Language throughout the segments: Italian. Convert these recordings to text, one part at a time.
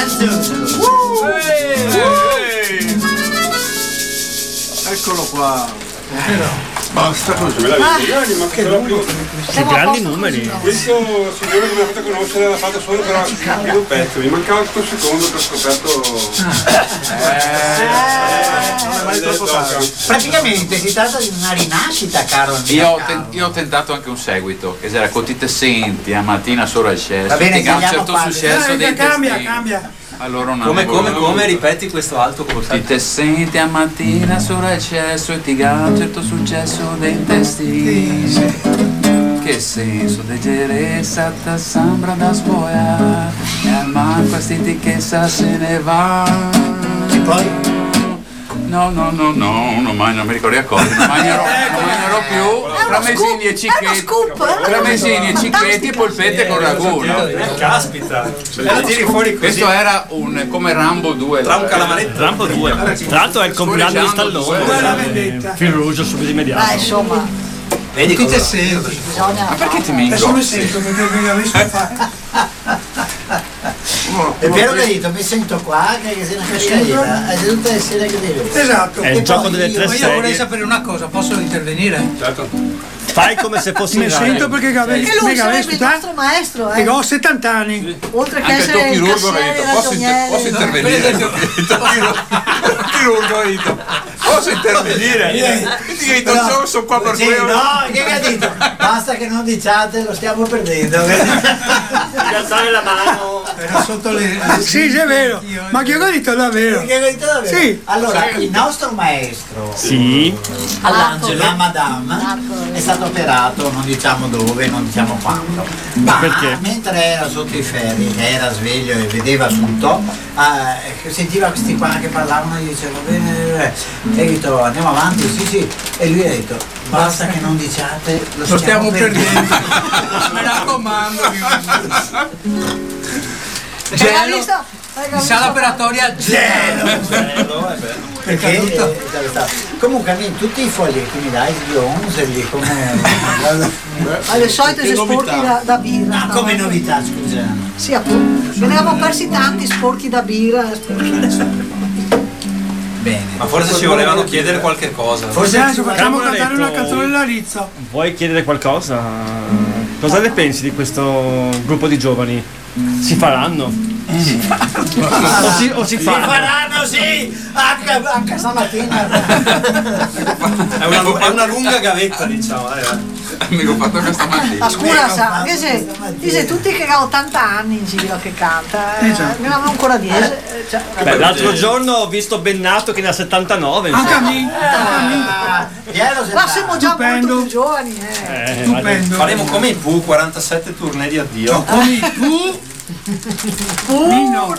Eccolo qua. Basta così. Che grandi numeri. Questo signore che mi ha fatto conoscere l'ha fatto solo per un pezzo, mi mancava tutto il secondo che ho scoperto. Non è mai troppo tardi. Praticamente si tratta di una rinascita, caro. Io ho tentato anche un seguito, che era Con te senti, a mattina sopra il cesso. Va bene, che ha un tagliamo certo parte. successo dei Cambia. Allora Come, ripeti questo alto Ti te senti a mattina sopra il cesso e ti ha un certo successo dei intestini. Che senso di gerezza ti sembra da spogliare e al man questi che se ne va. E poi? No, non mi ricordo i accordi, non mangerò più tramesini e cicchetti. Tramesini e cicchetti e polpette con ragù, no? Caspita, la tiri fuori così. Questo era un come Rambo 2. Tra un calamaretto. Rambo 2. Tra l'altro è il compleanno di Stallone. Fil rouge subito immediato. Insomma. Vedi Tutti cosa? te senti. Ma perché ti mi Adesso mi ingossi? sento perché mi ha visto fare. È vero che hai detto, mi sento qua che sei una cascina, è tutte le sere che devi. Esatto. È il gioco delle tre Ma io vorrei serie. sapere una cosa, posso intervenire? Certo. Fai come se fossi Mi in sento radio. Perché perché lui sarebbe il Gavesco, nostro maestro, che ho 70 anni. oltre che Anche il tuo essere il chirurgo mi ha cassiere, detto, ragioniere. posso intervenire? Il tuo chirurgo ha detto, posso intervenire? Quindi io ho detto, sono qua per Sì, quello. no, che ha detto? Basta che non diciate, lo stiamo perdendo. Piazzare la mano. Era sotto le Sì, è vero. Ma che ho detto davvero? Che hai detto davvero? Sì. Allora, il nostro maestro, Sì. la Madame, è stato operato, non diciamo dove, non diciamo quando. Ma Perché? mentre era sotto i ferri, che era sveglio e vedeva tutto, sentiva questi qua che parlavano e gli diceva va bene, e io detto andiamo avanti, sì, e lui ha detto basta che non diciate, Lo stiamo perdendo. Mi raccomando. Gelo. In sala operatoria gelo. Perché comunque a me tutti i fogli che mi dai io userli come Ma le solite sporchi da birra. no, come novità, scusa. Sì, appunto. Ne avevamo persi tanti sporchi da birra. Bene. Ma forse ci volevano chiedere qualche cosa. Forse Adesso facciamo Camoretto. cantare una canzone della Rizza. Vuoi chiedere qualcosa? Cosa ne pensi di questo gruppo di giovani? Si faranno? O si fanno? faranno sì, anche stamattina. È una lunga gavetta, diciamo. Amico, ho fatto questa mattina. Scusa, sa, anche se dice tutti che ha 80 anni in giro che canta, ne avevamo ancora 10. Beh, l'altro giorno ho visto Bennato che ne ha 79. Anche a me. Ma siamo già Stupendo. molto più giovani. Stupendo. Faremo come i Pooh, 47 tournée di addio. Come i Pooh. No.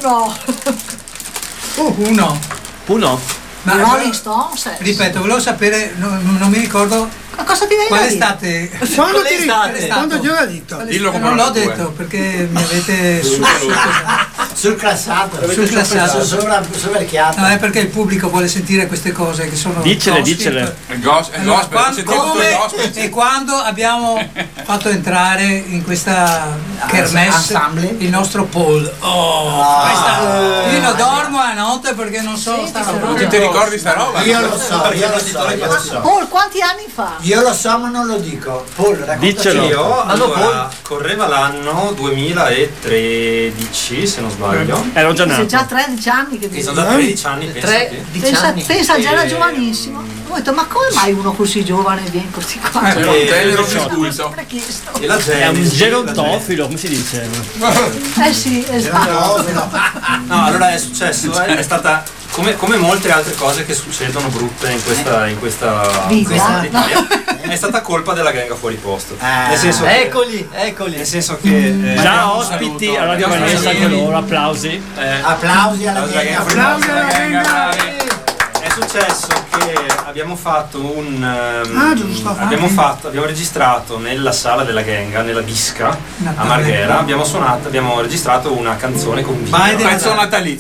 Uno. Uno? Ma Rolling Stones. ripeto, volevo sapere, non mi ricordo Ma cosa ti qual devi dire? estate. Quando ti ho detto? Dillo come Non l'ho una tua. detto perché mi avete Surclassato, soverchiato. No, è perché il pubblico vuole sentire queste cose che sono Dicele. Il gospel, Allora, sentite tutto il gospel. e quando abbiamo fatto entrare in questa kermesse ensemble? il nostro Paul, io non dormo a notte perché non so stare Non ti ricordi sta roba? Io lo so. Paul, quanti anni fa? Io lo so ma non lo dico. Paul, raccontaci. Diccelo. Io allora correva l'anno 2013, se non sbaglio. Ero già Sei nato. già 13 anni che Sì, dici. sono da 13 anni, pensa te. Pensa già era giovanissimo. Ho detto, ma come mai uno così giovane viene così qua? C'era un tenero Non disculto. sempre chiesto. E la È un Genesi, gerontofilo, come si dice? Sì, esatto. No, allora è successo, è stata come molte altre cose che succedono brutte in questa Vita. Italia, è stata colpa della Ganga fuori posto. Nel senso Eccoli. nel senso che Già ospiti a Radio Vanessa anche loro, applausi. Applausi alla Ganga. Applausi alla Ganga. è successo che abbiamo fatto giusto, abbiamo registrato nella sala della Genga, nella disca a Marghera, abbiamo registrato una canzone con un video. Un pezzo natalizio.